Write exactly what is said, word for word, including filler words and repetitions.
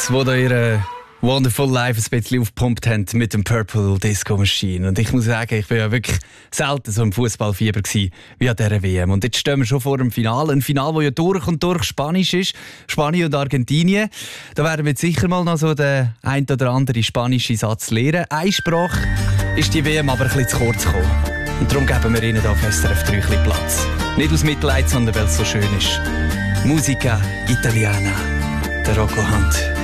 die da ihre Wonderful Life ein bisschen aufgepumpt haben mit dem Purple Disco Machine. Und ich muss sagen, ich war ja wirklich selten so im Fußballfieber wie an dieser W M. Und jetzt stehen wir schon vor dem Finale. Ein Finale, das ja durch und durch Spanisch ist. Spanien und Argentinien. Da werden wir jetzt sicher mal noch so den ein oder anderen spanischen Satz lernen. Eine Sprache ist die W M aber ein bisschen zu kurz gekommen. Und darum geben wir ihnen hier auf S R F drei ein bisschen Platz. Nicht aus Mitleid, sondern weil es so schön ist. Musica Italiana, der Rocco Hunt.